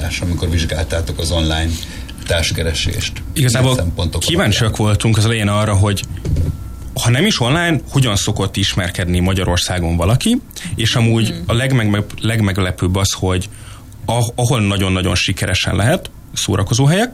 benyomás, amikor vizsgáltátok az online társkeresést? Igazából kíváncsiak voltunk az elején arra, hogy ha nem is online, hogyan szokott ismerkedni Magyarországon valaki, és amúgy a legmeglepőbb az, hogy ahol nagyon-nagyon sikeresen lehet, szórakozóhelyek,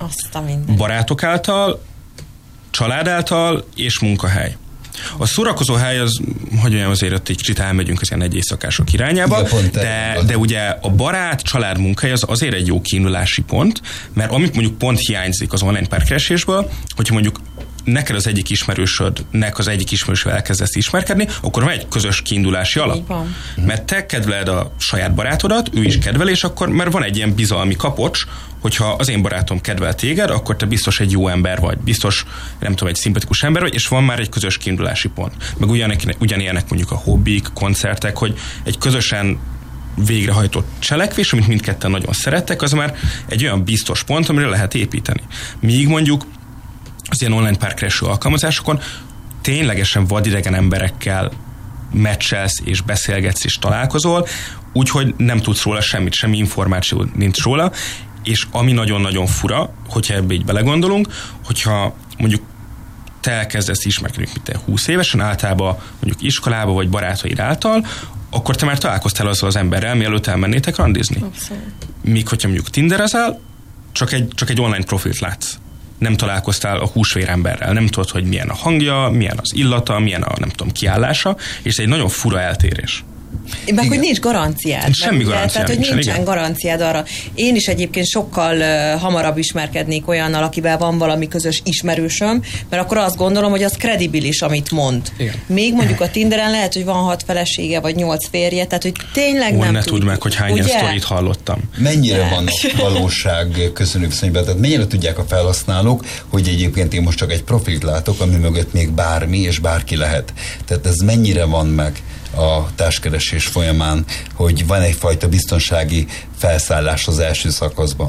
barátok által, család által és munkahely. A szórakozóhely az, hogy olyan azért ott egy kicsit elmegyünk az ilyen egy éjszakások irányába, de ugye a barát, család, munkahely az azért egy jó kiindulási pont, mert amit mondjuk pont hiányzik az online párkeresésből, hogyha mondjuk neked az egyik ismerősödnek az egyik ismerősövel elkezdesz ismerkedni, akkor van egy közös kiindulási alap. Mert te kedveled a saját barátodat, ő is kedvel, és akkor mert van egy ilyen bizalmi kapocs, hogyha az én barátom kedvel téged, akkor te biztos egy jó ember vagy, biztos, nem tudom, egy szimpatikus ember vagy, és van már egy közös kiindulási pont. Meg ugyanilyenek mondjuk a hobbik, koncertek, hogy egy közösen végrehajtott cselekvés, amit mindketten nagyon szerettek, az már egy olyan biztos pont, amire lehet építeni. Míg mondjuk az ilyen online párkereső alkalmazásokon ténylegesen vadidegen emberekkel meccselsz és beszélgetsz és találkozol, úgyhogy nem tudsz róla semmit, semmi információ nincs róla, és ami nagyon-nagyon fura, hogyha ebbe így belegondolunk, hogyha mondjuk te elkezdesz ismerkedni, mint te 20 évesen, általában mondjuk iskolába vagy barátaid által, akkor te már találkoztál azzal az emberrel, mielőtt elmennétek randizni. Abszolút. Míg hogyha mondjuk tinderezel, csak egy online profilt látsz. Nem találkoztál a húsvér emberrel, nem tudod, hogy milyen a hangja, milyen az illata, milyen a nem tudom kiállása, és ez egy nagyon fura eltérés. Meg hogy nincs garanciád. Semmi garanciád. Tehát, hogy nincsen garanciád arra. Én is egyébként sokkal hamarabb ismerkednék olyannal, akivel van valami közös ismerősöm, mert akkor azt gondolom, hogy az kredibilis, amit mond. Igen. Még mondjuk a Tinderen lehet, hogy van 6 felesége, vagy 8 férje, tehát hogy tényleg nem ne tudd meg, hogy hány ilyen sztorit hallottam. Mennyire van a valóság köszönő viszonyban? Tehát mennyire tudják a felhasználók, hogy egyébként én most csak egy profilt látok, ami mögött még bármi és bárki lehet. Tehát ez mennyire van meg a társkeresés folyamán, hogy van egyfajta biztonsági felszállás az első szakaszban?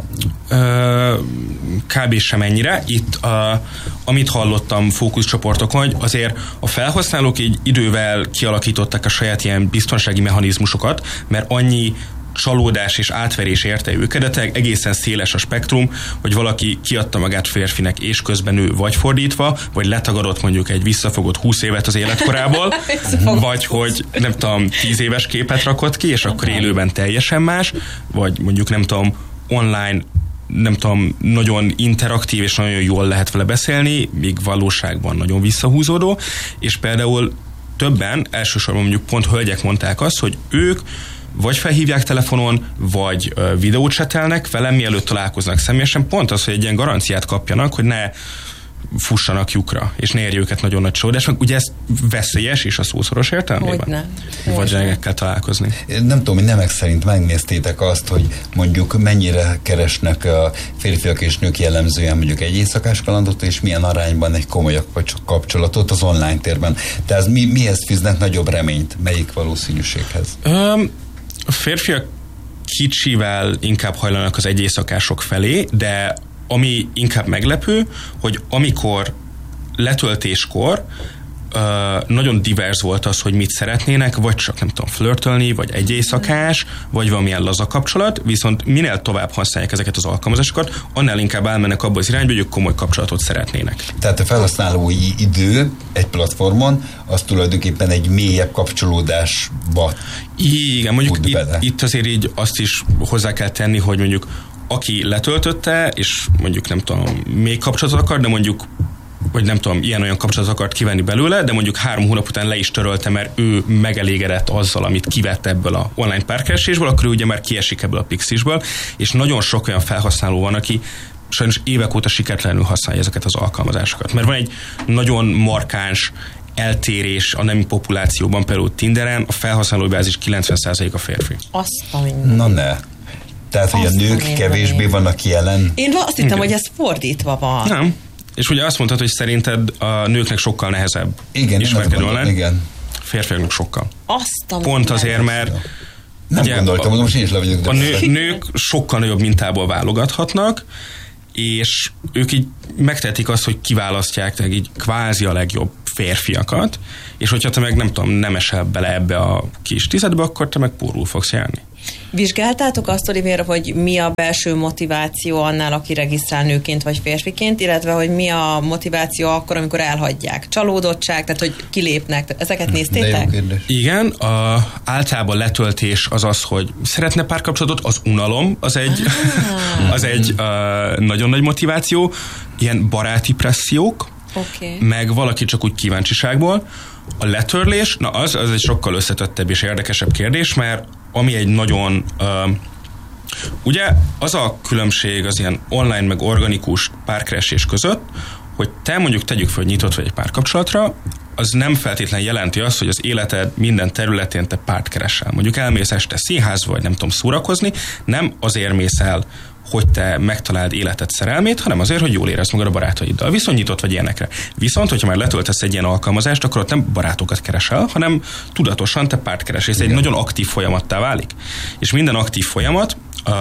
Kb. Sem ennyire. Itt, amit hallottam fókuszcsoportokon, hogy azért a felhasználók így idővel kialakították a saját ilyen biztonsági mechanizmusokat, mert annyi csalódás és átverés érte őket, de egészen széles a spektrum, hogy valaki kiadta magát férfinek, és közben nő, vagy fordítva, vagy letagadott mondjuk egy visszafogott 20 évet az életkorából, vagy hogy nem tudom, 10 éves képet rakott ki, és akkor élőben teljesen más, vagy mondjuk nem tudom, online nem tudom, nagyon interaktív, és nagyon jól lehet vele beszélni, míg valóságban nagyon visszahúzódó, és például többen, elsősorban mondjuk pont hölgyek mondták azt, hogy ők vagy felhívják telefonon, vagy videót csetelnek velem, mielőtt találkoznak személyesen, pont az, hogy egy ilyen garanciát kapjanak, hogy ne fussanak lyukra, és ne érje őket nagyon nagy csalódás, meg ugye ez veszélyes és a szószoros értelmében? Vadidegekkel találkozni. Nem tudom, hogy nemek szerint megnéztétek azt, hogy mondjuk mennyire keresnek a férfiak és nők jellemzően mondjuk egy éjszakás kalandot, és milyen arányban egy komolyabb kapcsolatot az online térben. Tehát mihez fűznek nagyobb reményt? Melyik valószínűséghez? A férfiak kicsivel inkább hajlanak az egy éjszakások felé, de ami inkább meglepő, hogy amikor letöltéskor nagyon divers volt az, hogy mit szeretnének, vagy csak nem tudom, flörtölni, vagy egy éjszakás, vagy valamilyen laza kapcsolat, viszont minél tovább használják ezeket az alkalmazásokat, annál inkább elmennek abba az irányba, hogy ők komoly kapcsolatot szeretnének. Tehát a felhasználói idő egy platformon, az tulajdonképpen egy mélyebb kapcsolódásba. Igen, mondjuk itt azért így azt is hozzá kell tenni, hogy mondjuk aki letöltötte, és mondjuk nem tudom, még kapcsolatot akar, de mondjuk vagy nem tudom, ilyen-olyan kapcsolatot akart kivenni belőle, de mondjuk 3 hónap után le is törölte, mert ő megelégedett azzal, amit kivett ebből a online párkeresésből, akkor ő ugye már kiesik ebből a Pixisből, és nagyon sok olyan felhasználó van, aki sajnos évek óta sikertelenül használja ezeket az alkalmazásokat. Mert van egy nagyon markáns eltérés a nemi populációban, például Tinderen, a felhasználói bázis 90% a férfi. Na ne. Tehát, hogy a nők kevésbé vannak jelen? Én azt hittem, hogy ez fordítva van. Nem. És ugye azt mondtad, hogy szerinted a nőknek sokkal nehezebb ismerkedni online. Igen. Férfiaknak sokkal. Pont azért, mert nem ugye, gondoltam, most én is le vagyok. A nők sokkal nagyobb mintából válogathatnak, és ők így megtehetik azt, hogy kiválasztják így kvázi a legjobb férfiakat, és hogyha te meg nem tudom, nem esel bele ebbe a kis tizedbe, akkor te meg pórul fogsz járni. Vizsgáltátok azt, Olivér, hogy mi a belső motiváció annál, aki regisztrál nőként vagy férfiként, illetve hogy mi a motiváció akkor, amikor elhagyják? Csalódottság, tehát hogy kilépnek. Ezeket néztétek? Igen, általában letöltés az, hogy szeretne párkapcsolatot, az unalom, az egy nagyon nagy motiváció, ilyen baráti pressziók, meg valaki csak úgy kíváncsiságból. A letörlés, na az egy sokkal összetettebb és érdekesebb kérdés, mert ami egy nagyon... ugye az a különbség az ilyen online meg organikus párkeresés között, hogy te mondjuk tegyük fel, hogy nyitott vagy egy párkapcsolatra, az nem feltétlenül jelenti azt, hogy az életed minden területén te párt keresel. Mondjuk elmész este színházba, vagy nem tudom, szórakozni, nem azért mész el, hogy te megtaláld életed szerelmét, hanem azért, hogy jól érezd magad a barátaiddal. Viszont nyitott vagy ilyenekre. Viszont, hogyha már letöltesz egy ilyen alkalmazást, akkor ott nem barátokat keresel, hanem tudatosan te párt keresel. Ez egy nagyon aktív folyamattá válik. És minden aktív folyamat,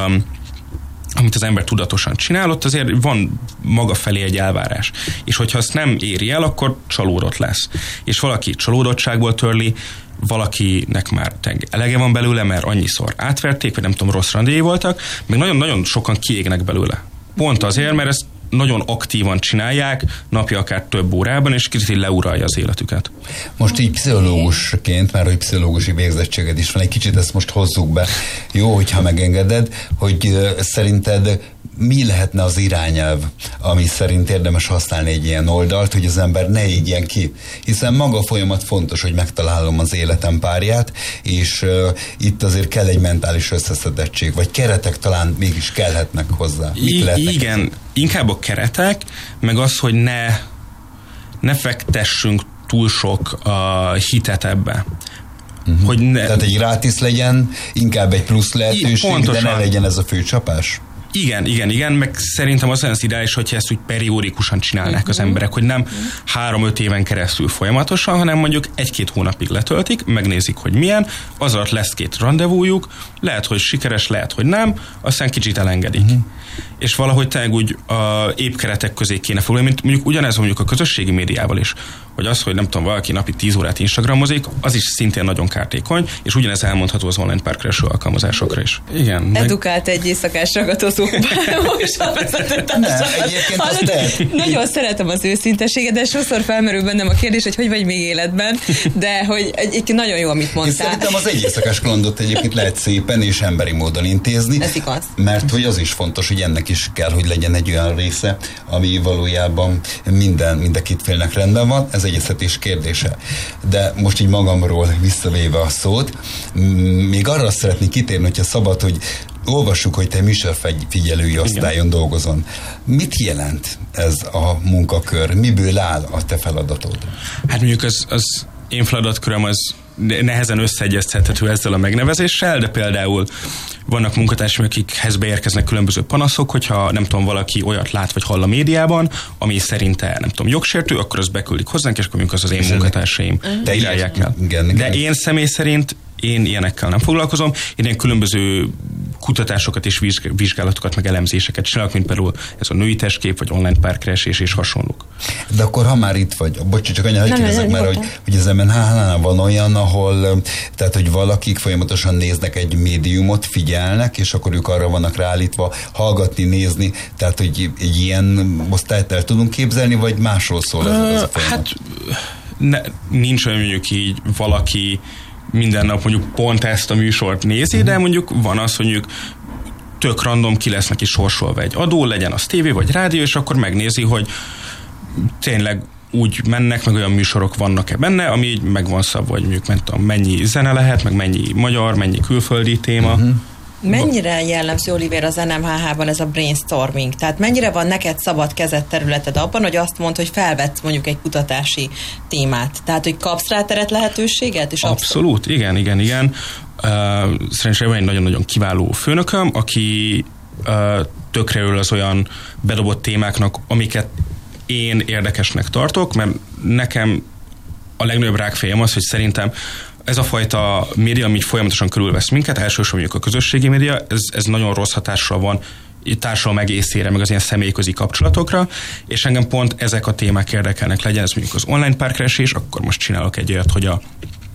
amit az ember tudatosan csinál, ott azért van maga felé egy elvárás. És hogyha azt nem éri el, akkor csalódott lesz. És valaki csalódottságból törli, valakinek már elege van belőle, mert annyiszor átverték, vagy nem tudom, rossz randéi voltak, meg nagyon-nagyon sokan kiégnek belőle. Pont azért, mert ezt nagyon aktívan csinálják, napi akár több órában, és kicsit leuralja az életüket. Most így pszichológusként, már hogy pszichológusi végzettséged is van, egy kicsit ezt most hozzuk be, jó, hogyha megengeded, hogy szerinted mi lehetne az irányelv, ami szerint érdemes használni egy ilyen oldalt, hogy az ember ne égjen ki. Hiszen maga a folyamat fontos, hogy megtalálom az életem párját, és itt azért kell egy mentális összeszedettség, vagy keretek talán mégis kellhetnek hozzá. Igen, inkább a keretek, meg az, hogy ne fektessünk túl sok hitet ebbe. Hogy tehát egy gratis legyen, inkább egy plusz lehetőség, de ne legyen ez a főcsapás. Igen, meg szerintem az ideális, hogyha ezt úgy periódikusan csinálnák az emberek, hogy nem 3-5 éven keresztül folyamatosan, hanem mondjuk 1-2 hónapig letöltik, megnézik, hogy milyen, az alatt lesz 2 randevújuk, lehet, hogy sikeres, lehet, hogy nem, aztán kicsit elengedik. És valahogy tényleg úgy épp keretek közé kéne foglalni, mint mondjuk ugyanez mondjuk a közösségi médiával is, hogy az, hogy nem tudom, valaki napi 10 órát instagramozik, az is szintén nagyon kártékony, és ugyanez elmondható az online párkereső alkalmazásokra is. Igen. Edukált egy éjszakás ragadozóban. Nagyon szeretem az őszinteséget, de sokszor felmerül bennem a kérdés, hogy vagy még életben, de hogy egyébként nagyon jó, amit mondtál. Én szerintem az egy éjszakás kalandot egyébként lehet szépen és emberi módon intézni. Ez igaz. Mert hogy az is fontos, hogy ennek is kell, hogy legyen egy olyan része, ami valójában mind a két félnek rendben van. Ez egyeztetés kérdése. De most így magamról visszavéve a szót, még arra szeretnék kitérni, hogyha szabad, hogy olvassuk, hogy te műsorfigyelői osztályon dolgozol. Mit jelent ez a munkakör? Miből áll a te feladatod? Hát mondjuk az én feladatköröm az nehezen összeegyeztethető ezzel a megnevezéssel, de például vannak munkatársaim, akikhez beérkeznek különböző panaszok, hogyha nem tudom, valaki olyat lát vagy hall a médiában, ami szerinte nem tudom, jogsértő, akkor azt beküldik hozzánk, és akkor az én munkatársaim irányják el. De én személy szerint én ilyenekkel nem foglalkozom, én ilyen különböző kutatásokat és vizsgálatokat, meg elemzéseket csinálok, mint például ez a női testkép, vagy online párkeresés és hasonlók. De akkor, ha már itt vagy, bocsi, csak annyi, hogy kérdezek már, hogy az MNH-nál van olyan, ahol, tehát, hogy valakik folyamatosan néznek egy médiumot, figyelnek, és akkor ők arra vannak ráállítva hallgatni, nézni, tehát, hogy egy ilyen osztályt el tudunk képzelni, vagy másról szól ez a folyamat? Hát nincs olyan, mondjuk így valaki minden nap mondjuk pont ezt a műsort nézi, de mondjuk van az, hogy mondjuk tök random ki lesz neki sorsolva egy adó, legyen az tévé vagy rádió, és akkor megnézi, hogy tényleg úgy mennek, meg olyan műsorok vannak-e benne, ami így meg van szabva, hogy mondjuk nem tudom, mennyi zene lehet, meg mennyi magyar, mennyi külföldi téma. Mennyire jellemző, Olivér, az NMHH-ban ez a brainstorming? Tehát mennyire van neked szabad kezed területed abban, hogy azt mondd, hogy felvetsz mondjuk egy kutatási témát? Tehát, hogy kapsz rá teret, lehetőséget? És abszolút, igen. Szerencsére van egy nagyon-nagyon kiváló főnököm, aki tökre ül az olyan bedobott témáknak, amiket én érdekesnek tartok, mert nekem a legnagyobb rákfejem az, hogy szerintem ez a fajta média, ami folyamatosan körülvesz minket, elsősorban a közösségi média, ez nagyon rossz hatással van társadalom egészére, meg az ilyen személyközi kapcsolatokra, és engem pont ezek a témák érdekelnek, legyen ez mondjuk az online párkeresés, akkor most csinálok egy olyat, hogy a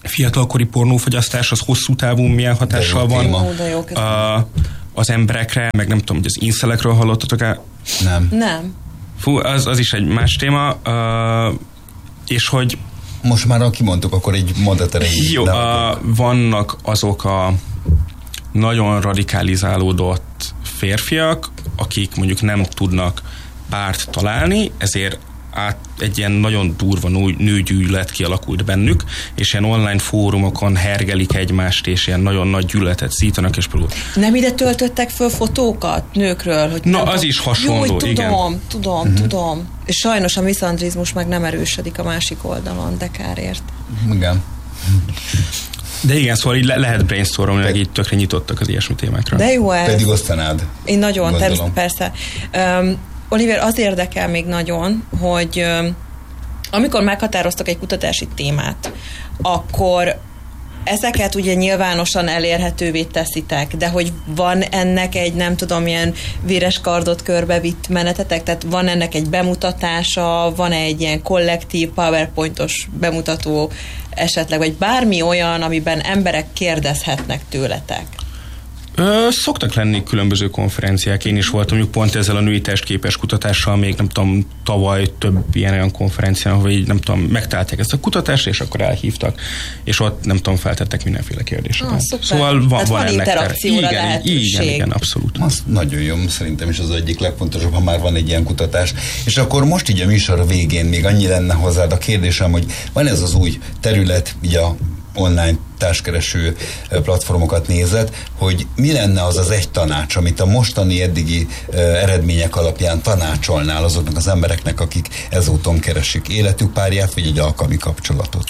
fiatalkori pornófogyasztás az hosszú távú milyen hatással van az emberekre, meg nem tudom, hogy az inszelekről hallottatok-e? Nem. Fú, az is egy más téma, és hogy most már kimondtuk, akkor egy mondat erejéig. Jó, vannak azok a nagyon radikalizálódott férfiak, akik mondjuk nem tudnak párt találni, ezért egy ilyen nagyon durva nőgyűlölet kialakult bennük, és ilyen online fórumokon hergelik egymást, és ilyen nagyon nagy gyűlöletet szítanak, és próbál. Nem ide töltöttek föl fotókat nőkről? Hogy na, az is hasonló, jó, igen. Tudom. És sajnos a miszandrizmus meg nem erősödik a másik oldalon, de kárért. Igen. De igen, szóval így lehet brainstormolni, meg így tökre nyitottak az ilyesmi témákra. De jó ez. Pedig osztanád. Én nagyon, persze. Oliver, az érdekel még nagyon, hogy amikor meghatároztak egy kutatási témát, akkor ezeket ugye nyilvánosan elérhetővé teszitek, de hogy van ennek egy, nem tudom, ilyen véres kardot körbevitt menetetek, tehát van ennek egy bemutatása, van egy ilyen kollektív PowerPointos bemutató esetleg, vagy bármi olyan, amiben emberek kérdezhetnek tőletek? Szoktak lenni különböző konferenciák. Én is voltam mondjuk pont ezzel a női testképes kutatással, még nem tudom, tavaly több ilyen konferencián, ahol így nem tudom, megtalálták ezt a kutatást, és akkor elhívtak, és ott nem tudom, feltettek mindenféle kérdéseket. Szóval van ennek interakcióra lehetőség. Igen, abszolút. Az nagyon jó, szerintem is az egyik legfontosabb, ha már van egy ilyen kutatás. És akkor most így a műsor végén még annyi lenne hozzád a kérdésem, hogy van ez az új terület, így a online társkereső platformokat nézed, hogy mi lenne az egy tanács, amit a mostani eddigi eredmények alapján tanácsolnál azoknak az embereknek, akik ezúton keresik életük párját, vagy egy alkalmi kapcsolatot?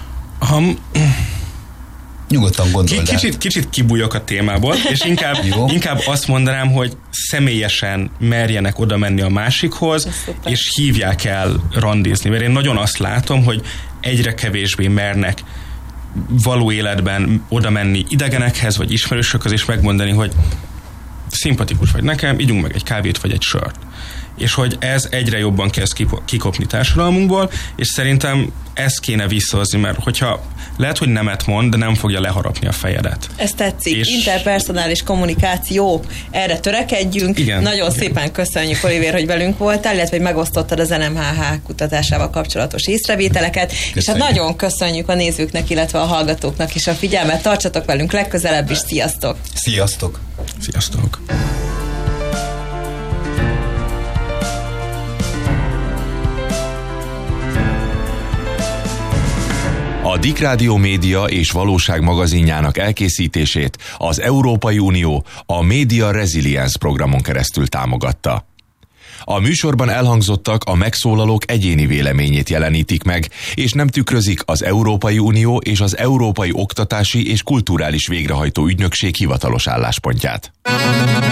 Nyugodtan gondold el. Kicsit kibújok a témából, és inkább azt mondanám, hogy személyesen merjenek oda menni a másikhoz, és hívják el randizni, mert én nagyon azt látom, hogy egyre kevésbé mernek való életben oda menni idegenekhez, vagy ismerősökhöz, és megmondani, hogy szimpatikus vagy nekem, ígyunk meg egy kávét, vagy egy sört. És hogy ez egyre jobban kezd kikopni társadalmunkból, és szerintem ezt kéne visszahozni, mert hogyha lehet, hogy nemet mond, de nem fogja leharapni a fejedet. Ez tetszik. És interpersonális kommunikáció, erre törekedjünk. Igen, nagyon szépen köszönjük, Oliver, hogy velünk voltál, illetve hogy megosztottad az NMHH kutatásával kapcsolatos észrevételeket. Köszönjük. És hát nagyon köszönjük a nézőknek, illetve a hallgatóknak is a figyelmet. Tartsatok velünk legközelebb is. Sziasztok! Sziasztok! Sziasztok! A DIK Rádió Média és Valóság magazinjának elkészítését az Európai Unió a Media Resilience programon keresztül támogatta. A műsorban elhangzottak a megszólalók egyéni véleményét jelenítik meg, és nem tükrözik az Európai Unió és az Európai Oktatási és Kulturális Végrehajtó Ügynökség hivatalos álláspontját.